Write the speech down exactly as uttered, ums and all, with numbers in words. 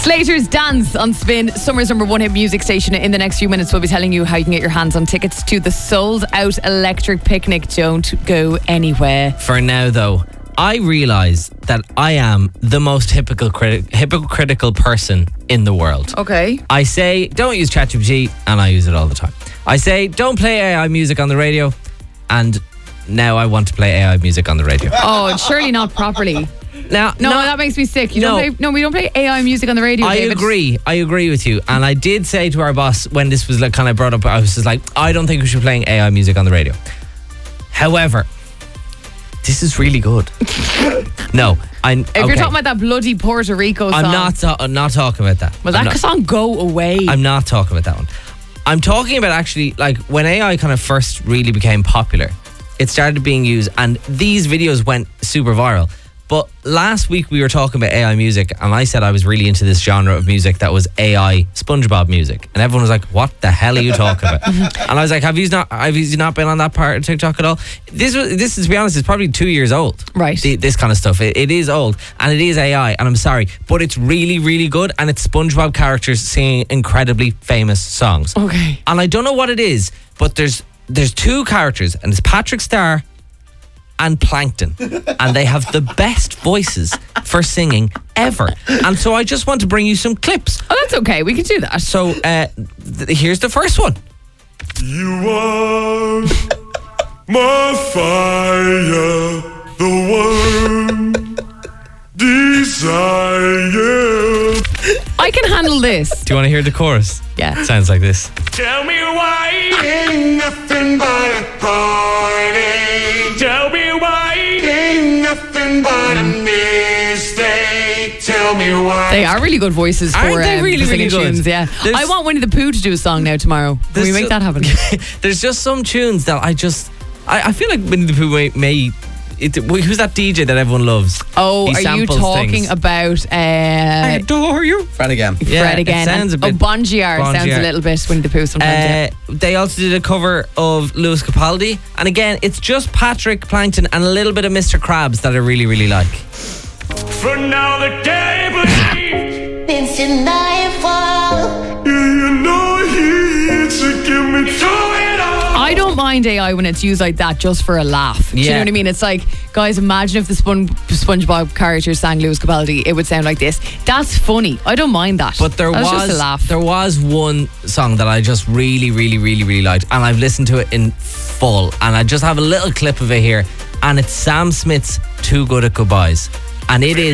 Slater's Dance on Spin, Summer's number one hit music station. In the next few minutes, we'll be telling you how you can get your hands on tickets to the sold out Electric Picnic. Don't go anywhere. For now, though, I realise that I am the most hypocritical, hypocritical person in the world. Okay. I say, don't use ChatGPT, and I use it all the time. I say, don't play A I music on the radio, and now I want to play A I music on the radio. Oh, surely not properly. Now, No, not- that makes me sick. You No. don't play, no, we don't play A I music on the radio, I David. agree. I agree with you. And I did say to our boss when this was like kind of brought up, I was just like, I don't think we should be playing A I music on the radio. However, this is really good. No, I. If you're talking about that bloody Puerto Rico song. I'm not. ta- I'm not talking about that. Well, I'm that not- song Go Away. I'm not talking about that one. I'm talking about actually like when A I kind of first really became popular, it started being used and these videos went super viral. But last week we were talking about A I music and I said I was really into this genre of music that was A I SpongeBob music. And everyone was like, what the hell are you talking about? And I was like, have you not have you not been on that part of TikTok at all? This was this is to be honest, it's probably two years old. Right. The, this kind of stuff. It, it is old and it is A I and I'm sorry, but it's really, really good and it's SpongeBob characters singing incredibly famous songs. Okay. And I don't know what it is, but there's there's two characters and it's Patrick Star and Plankton, and they have the best voices for singing ever. And so I just want to bring you some clips. Oh, that's okay. We can do that. So uh, th- here's the first one. You are my fire, the one desire. I can handle this. Do you want to hear the chorus? Yeah. It sounds like this. Tell me why ain't nothing but a party. Tell me why ain't nothing but a mistake. Tell me why. They are really good voices for, Aren't they um, really, for singing really good? tunes. Yeah. There's- I want Winnie the Pooh to do a song now tomorrow. Can we There's make so- that happen? There's just some tunes that I just... I, I feel like Winnie the Pooh may... may it, who's that D J that everyone loves? Oh, He are you samples talking things. about uh, Adore you. Fred again. Yeah, Fred it again? sounds a and, bit- oh, Bon Giar sounds Bon Giar. a little bit Winnie the Pooh sometimes. Uh, they also did a cover of Lewis Capaldi. And again, it's just Patrick, Plankton and a little bit of Mister Krabs that I really, really like. For now the day believes. Since the nightfall. You know he to give me to it all. I don't mind A I when it's used like that just for a laugh. Do you Yeah. know what I mean? It's like, guys, imagine if the Spon- SpongeBob character sang Lewis Capaldi, it would sound like this. That's funny. I don't mind that. But there That's was just a laugh. there was one song that I just really, really, really, really liked, and I've listened to it in full. And I just have a little clip of it here, and it's Sam Smith's "Too Good at Goodbyes," and it is.